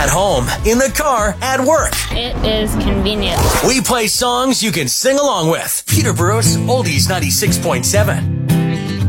home, in the car, at work. It is convenient. We play songs you can sing along with. Peterborough's Oldies 96.7.